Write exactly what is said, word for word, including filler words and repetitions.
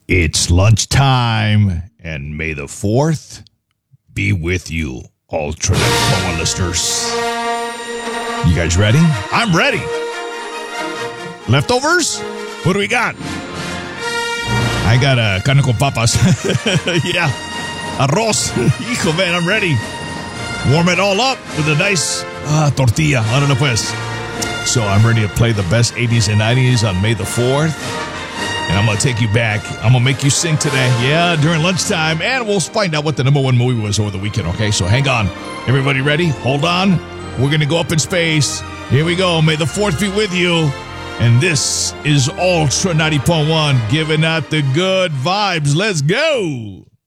It's lunchtime, and may the fourth be with you, alternate Poa listeners. You guys ready? I'm ready. Leftovers? What do we got? I got a uh, carne con papas. Yeah. Arroz. Hijo, man, I'm ready. Warm it all up with a nice uh, tortilla. Órale pues. So I'm ready to play the best eighties and nineties on May the fourth. And I'm going to take you back. I'm going to make you sing today. Yeah, during lunchtime. And we'll find out what the number one movie was over the weekend, okay? So hang on. Everybody ready? Hold on. We're going to go up in space. Here we go. May the fourth be with you. And this is Ultra ninety point one, giving out the good vibes. Let's go.